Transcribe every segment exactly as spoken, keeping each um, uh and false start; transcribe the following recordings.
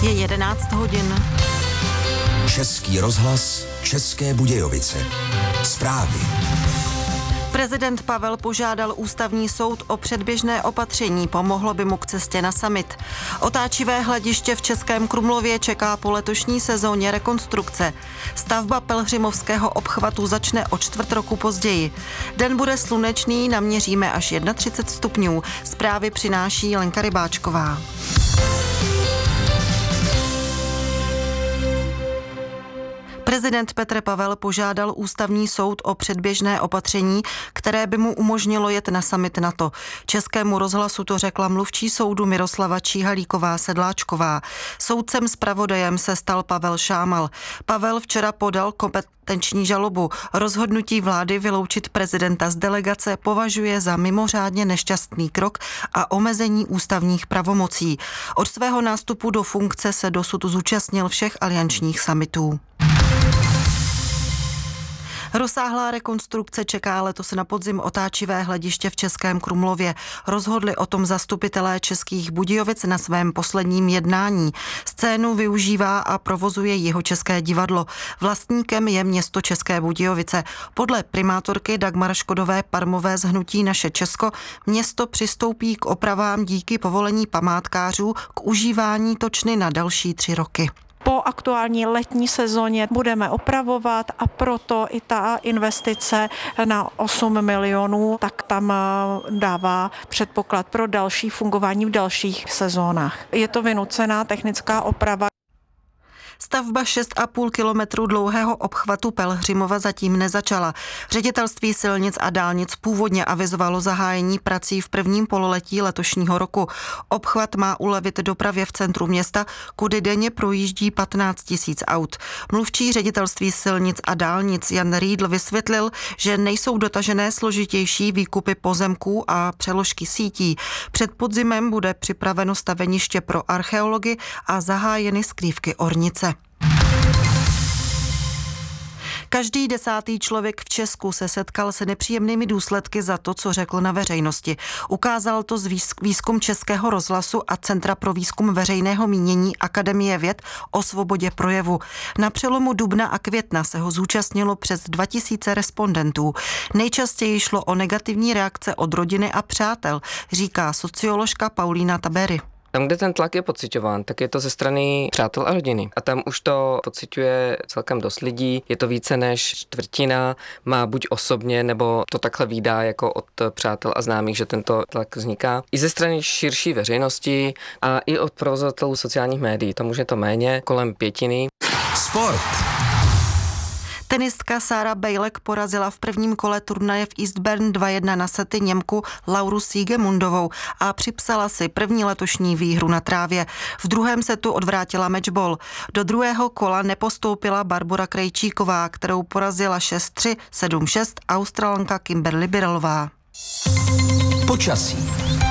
Je jedenáct hodin. Český rozhlas, České Budějovice. Zprávy. Prezident Pavel požádal ústavní soud o předběžné opatření, pomohlo by mu k cestě na summit. Otáčivé hlediště v Českém Krumlově čeká po letošní sezóně rekonstrukce. Stavba Pelhřimovského obchvatu začne o čtvrt roku později. Den bude slunečný, naměříme až třicet jedna stupňů. Zprávy přináší Lenka Rybáčková. Prezident Petr Pavel požádal ústavní soud o předběžné opatření, které by mu umožnilo jet na summit NATO. Českému rozhlasu to řekla mluvčí soudu Miroslava Číhalíková-Sedláčková. Soudcem zpravodajem se stal Pavel Šámal. Pavel včera podal kompetenční žalobu. Rozhodnutí vlády vyloučit prezidenta z delegace považuje za mimořádně nešťastný krok a omezení ústavních pravomocí. Od svého nástupu do funkce se dosud zúčastnil všech aliančních summitů. Rozsáhlá rekonstrukce čeká letos na podzim otáčivé hlediště v Českém Krumlově. Rozhodli o tom zastupitelé Českých Budějovic na svém posledním jednání. Scénu využívá a provozuje Jihočeské divadlo. Vlastníkem je město České Budějovice. Podle primátorky Dagmar Škodové Parmové z hnutí Naše Česko město přistoupí k opravám díky povolení památkářů k užívání točny na další tři roky. Po aktuální letní sezóně budeme opravovat a proto i ta investice na osm milionů, tak tam dává předpoklad pro další fungování v dalších sezónách. Je to vynucená technická oprava. Stavba šest a půl kilometru dlouhého obchvatu Pelhřimova zatím nezačala. Ředitelství silnic a dálnic původně avizovalo zahájení prací v prvním pololetí letošního roku. Obchvat má ulevit dopravě v centru města, kudy denně projíždí patnáct tisíc aut. Mluvčí ředitelství silnic a dálnic Jan Rýdl vysvětlil, že nejsou dotažené složitější výkupy pozemků a přeložky sítí. Před podzimem bude připraveno staveniště pro archeology a zahájeny skrývky ornice. Každý desátý člověk v Česku se setkal se nepříjemnými důsledky za to, co řekl na veřejnosti. Ukázal to výzkum Českého rozhlasu a Centra pro výzkum veřejného mínění Akademie věd o svobodě projevu. Na přelomu dubna a května se ho zúčastnilo přes dva tisíce respondentů. Nejčastěji šlo o negativní reakce od rodiny a přátel, říká socioložka Paulína Tabery. Tam, kde ten tlak je pociťován, tak je to ze strany přátel a rodiny. A tam už to pociťuje celkem dost lidí. Je to více než čtvrtina, má buď osobně, nebo to takhle vídá jako od přátel a známých, že tento tlak vzniká. I ze strany širší veřejnosti a i od provozovatelů sociálních médií. Tam už je to méně, kolem pětiny. Sport. Tenistka Sára Bejlek porazila v prvním kole turnaje v Eastbourne dva jedna na sety Němku Lauru Siegemundovou a připsala si první letošní výhru na trávě. V druhém setu odvrátila matchball. Do druhého kola nepostoupila Barbora Krejčíková, kterou porazila šest tři, sedm šest Australanka Kimberly Byrelová. Počasí.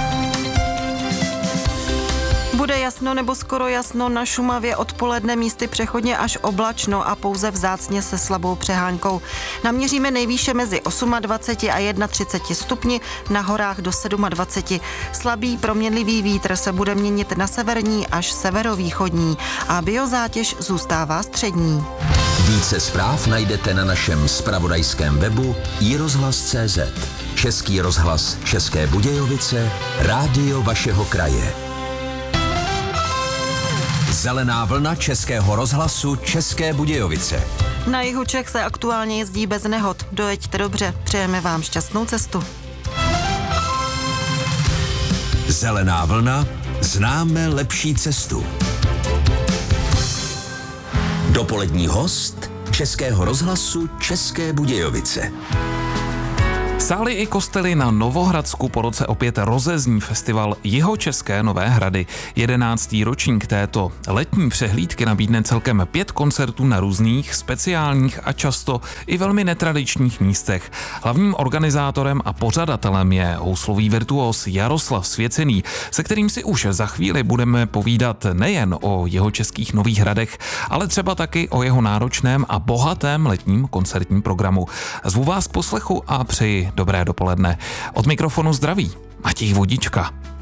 Bude jasno nebo skoro jasno, na Šumavě odpoledne místy přechodně až oblačno a pouze vzácně se slabou přehánkou. Naměříme nejvýše mezi dvacet osm a třicet jedna stupni, na horách do dvacet sedm. Slabý proměnlivý vítr se bude měnit na severní až severovýchodní a biozátěž zůstává střední. Více zpráv najdete na našem zpravodajském webu i rozhlas tečka cé zet. Český rozhlas České Budějovice, rádio vašeho kraje. Zelená vlna Českého rozhlasu České Budějovice. Na jihu Čech se aktuálně jezdí bez nehod. Dojeďte dobře, přejeme vám šťastnou cestu. Zelená vlna, známe lepší cestu. Dopolední host Českého rozhlasu České Budějovice. Sály i kostely na Novohradsku po roce opět rozezní festival Jihočeské Nové Hrady. Jedenáctý ročník této letní přehlídky nabídne celkem pět koncertů na různých, speciálních a často i velmi netradičních místech. Hlavním organizátorem a pořadatelem je houslový virtuóz Jaroslav Svěcený, se kterým si už za chvíli budeme povídat nejen o jihočeských Nových Hradech, ale třeba taky o jeho náročném a bohatém letním koncertním programu. Zvu vás k poslechu a přeji dobré dopoledne. Od mikrofonu zdraví Matěj Vodička.